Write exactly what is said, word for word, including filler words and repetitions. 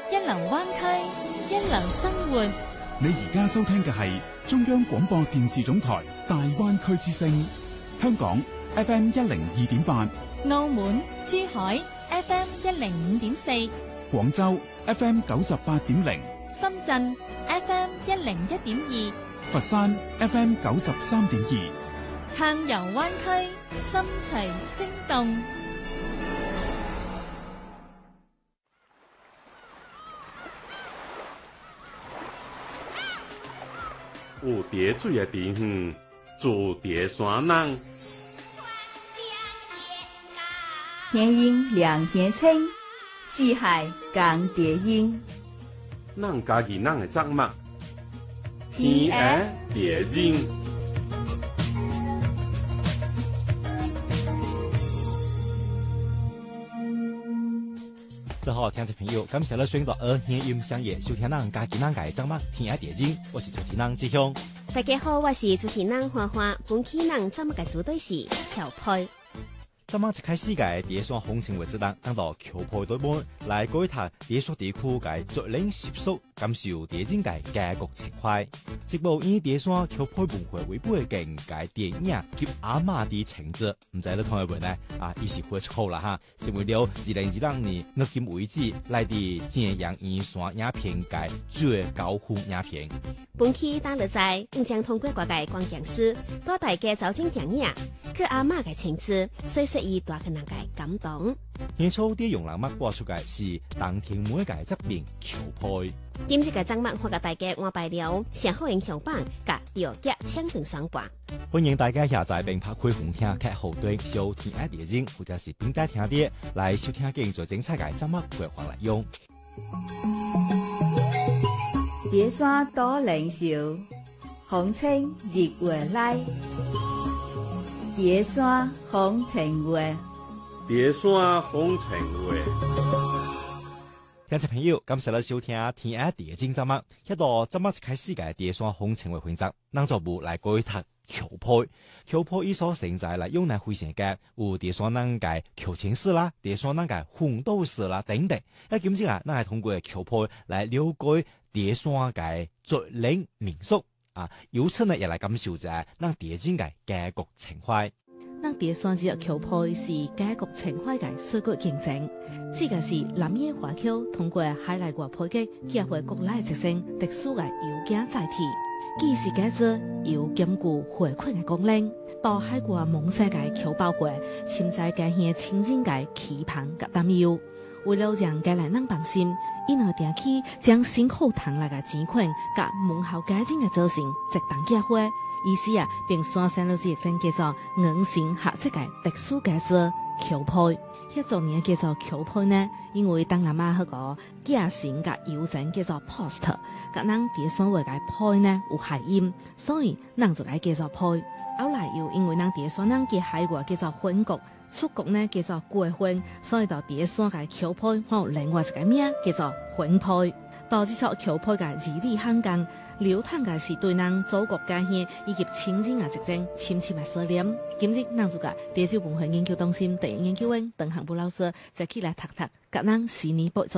一流灣區，一流生活。 你而家收聽嘅係中央廣播電視總台大灣區之聲，香港 F M 一零二點八， 澳門、珠海 F M 一零五點四， 廣州 F M 九十八點零， 深圳 F M 一零一點二， 佛山 F M 九十三點二。 暢遊灣區，心隨聲動。 有蝶水的地方，住蝶山人。 天陰涼天清，四海共蝶音。 咱家己咱的作物，天涯蝶音。 大家好，听众朋友，感謝你選擇二年音響夜收聽咱家己咱嘅節目《天涯蝶音》，我是主持人志雄。 大家好，我是主持人花花。本期咱節目嘅主題是橋配。 節目一開始嘅蝶山風情為主檔，等到橋配對門來改讀蝶山地區嘅竹林習俗，感受蝶境嘅家國情懷。直播以蝶山橋配文化為背景嘅電影及阿媽的情節，唔知你同學們呢啊，一時會錯啦哈，成為了二零二零年迄今為止來自正陽燕山影片嘅最高分影片。 本期打落在唔將通過各界關鍵詞，帶大家走進電影，佢阿媽嘅情節，雖說以大嘅人嘅感動。 演出啲用人物播出嘅是當天每嘅側面橋配。 今日嘅節目我嘅大家安排了上好嘅橋板甲調夾搶斷雙半。 歡迎大家下載並拍開紅聽劇後端收聽愛蝶音，或者是點解聽啲來收聽更多精彩嘅節目規劃來用。 蝶山多靈秀，風情日月來。蝶山風情月， 蝶山風情月。 聽眾朋友，感謝你收聽《天涯蝶音》節目。一到節目一開始嘅蝶山風情月選擇，咱就無來改讀橋配。橋配伊所承載來用來回想嘅有蝶山人嘅求情史啦、蝶山人嘅奮鬥史啦等等。一今次啊，咱係通過橋配來了解蝶山嘅竹林民俗啊，由此呢也來感受一下咱蝶境嘅家國情懷。 咱蝶山只橋配是家國情懷嘅首個見證，這個是南野華僑通過海內外配嘅結合國內特色特殊嘅有件載體，既是家子有兼顧回饋嘅功能，到海外夢世界橋包會，潛在家鄉親近嘅期盼及擔憂。為了讓家內人放心，因而定期將辛苦賺來嘅錢款甲門後家境嘅造型直當結合。意思啊，並選選了一種叫做硬性合作嘅特殊家子橋配。一種嘢叫做橋配呢，因為當南亞嗰個寄信嘅郵政叫做 post， 甲咱蝶山話嘅配呢有諧音，所以咱就解叫做配。後來又因為咱蝶山人嘅海外叫做分國，出國呢叫做過分，所以到蝶山嘅橋配換有另外一個名叫做分配。到這首橋配嘅字裡行間，流淌嘅是對咱祖國家鄉以及親人嘅一種深深嘅思念。今日咱就甲蝶洲文化研究中心第一研究員鄧行武老師就起來讀讀，甲咱十年不做。